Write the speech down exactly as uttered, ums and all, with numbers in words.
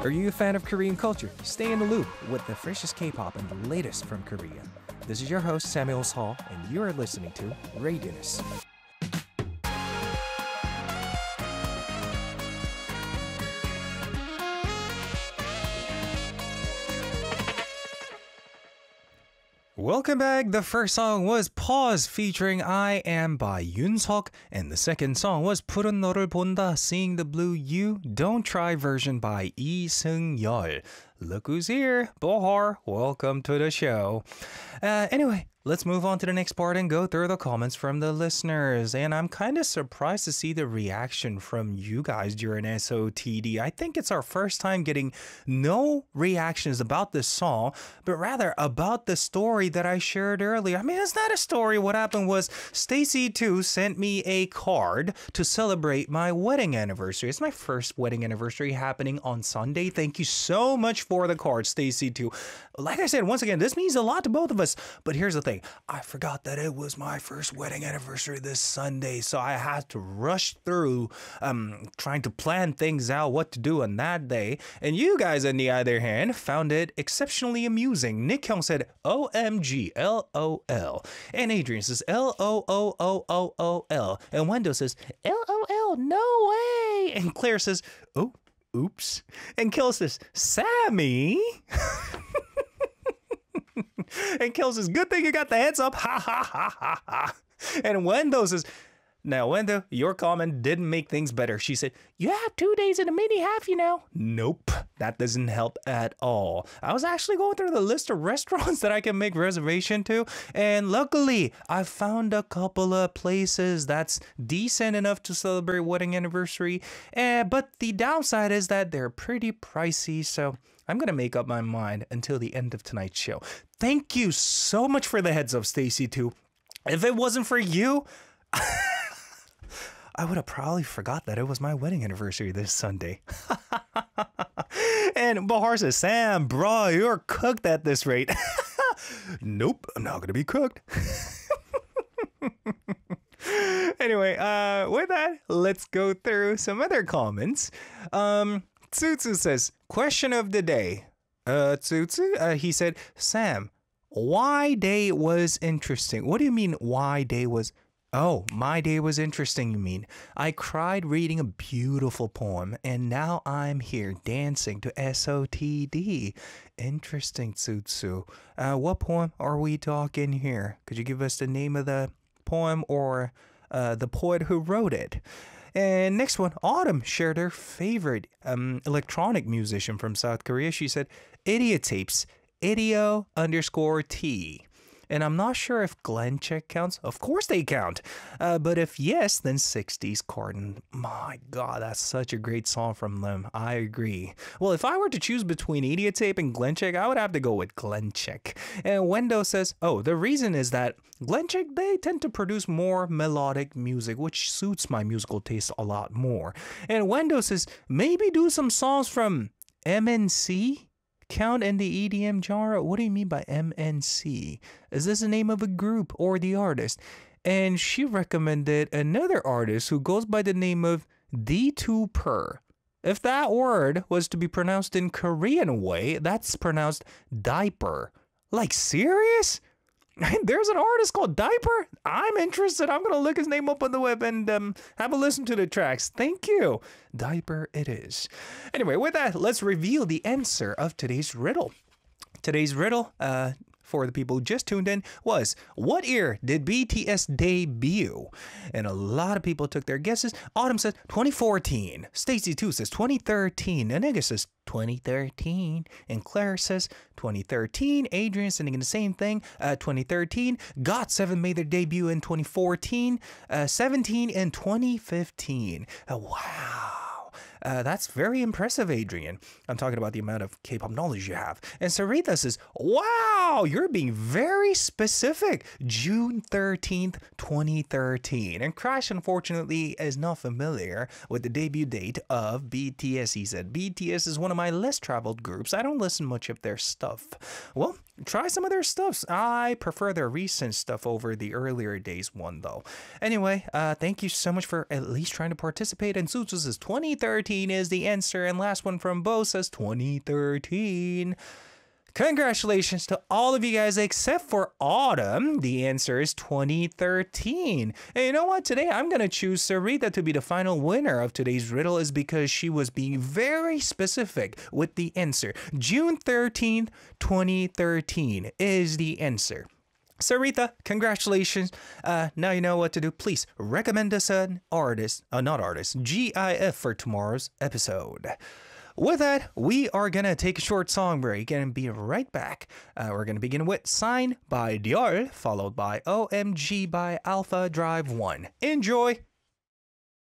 Are you a fan of Korean culture? Stay in the loop with the freshest K-pop and the latest from Korea. This is your host Samuel Hall, and you are listening to Radius. Welcome back. The first song was Pause featuring I Am by Yoonseok, and the second song was 푸른 너를 본다, Seeing the Blue You Don't Try version by Lee Seung-yeol. Look who's here, Bohar. Welcome to the show. Uh, anyway, let's move on to the next part and go through the comments from the listeners. And I'm kind of surprised to see the reaction from you guys during S O T D. I think it's our first time getting no reactions about this song, but rather about the story that I shared earlier. I mean, it's not a story. What happened was Stacy too sent me a card to celebrate my wedding anniversary. It's my first wedding anniversary happening on Sunday. Thank you so much for the card, Stacy too. Like I said, once again, this means a lot to both of us. But here's the thing. I forgot that it was my first wedding anniversary this Sunday, so I had to rush through um, trying to plan things out, what to do on that day. And you guys, on the other hand, found it exceptionally amusing. Nick Hyung said, O M G, L O L. And Adrian says, L O O O O O L. And Wendell says, L O L, no way. And Claire says, oh, oops. And Kill says, Sammy. And Kill says, good thing you got the heads up. Ha ha ha ha ha. And Wendell says, now Wendell, your comment didn't make things better. She said, you have two days and a mini half, you know. Nope, that doesn't help at all. I was actually going through the list of restaurants that I can make reservation to. And luckily, I found a couple of places that's decent enough to celebrate wedding anniversary. Uh, but the downside is that they're pretty pricey. So I'm going to make up my mind until the end of tonight's show. Thank you so much for the heads up, Stacy, too. If it wasn't for you, I would have probably forgot that it was my wedding anniversary this Sunday. And Bahar says, Sam, bro, you're cooked at this rate. Nope, I'm not going to be cooked. Anyway, uh, with that, let's go through some other comments. Um, Tsutsu says, question of the day. Uh, Tsutsu, uh, he said, Sam, why day was interesting? What do you mean why day was? Oh, my day was interesting, you mean. I cried reading a beautiful poem, and now I'm here dancing to S O T D. Interesting, Tsutsu. Uh, what poem are we talking here? Could you give us the name of the poem or uh, the poet who wrote it? And next one, Autumn shared her favorite um, electronic musician from South Korea. She said, Idiotapes, idio underscore T. And I'm not sure if Glenn Check counts. Of course they count. Uh, but if yes, then sixties Carton. My God, that's such a great song from them. I agree. Well, if I were to choose between Idiotape and Glenn Check, I would have to go with Glenn Check. And Wendo says, oh, the reason is that Glenn Check, they tend to produce more melodic music, which suits my musical taste a lot more. And Wendo says, maybe do some songs from M N C? Count in the E D M genre? What do you mean by M N C? Is this the name of a group or the artist? And she recommended another artist who goes by the name of D two Per. If that word was to be pronounced in Korean way, that's pronounced diaper. Like, serious? There's an artist called Diaper? I'm interested. I'm going to look his name up on the web and um, have a listen to the tracks. Thank you. Diaper it is. Anyway, with that, let's reveal the answer of today's riddle. Today's riddle, uh, for the people who just tuned in, was, what year did B T S debut? And a lot of people took their guesses. Autumn says twenty fourteen. Stacy too says twenty thirteen. Anega says twenty thirteen. And Claire says twenty thirteen. Adrian sending in the same thing. Uh, twenty thirteen. got seven made their debut in twenty fourteen. Uh, seventeen in twenty fifteen. Uh, wow. Uh, that's very impressive, Adrian. I'm talking about the amount of K-pop knowledge you have. And Sarita says, wow, you're being very specific. June thirteenth, twenty thirteen. And Crash, unfortunately, is not familiar with the debut date of B T S. He said, B T S is one of my less traveled groups. I don't listen much of their stuff. Well, try some of their stuff. I prefer their recent stuff over the earlier days one, though. Anyway, uh, thank you so much for at least trying to participate. And Suits is twenty thirteen. thirteen is the answer. And last one from Bo says twenty thirteen. Congratulations to all of you guys except for Autumn. The answer is twenty thirteen. And you know what? Today I'm going to choose Sarita to be the final winner of today's riddle is because she was being very specific with the answer. June thirteenth, twenty thirteen is the answer. Sarita, congratulations. Uh, now you know what to do. Please recommend us an artist, uh, not artist, GIF for tomorrow's episode. With that, we are going to take a short song break and be right back. Uh, we're going to begin with Sign by Dior, followed by O M G by Alpha Drive one. Enjoy!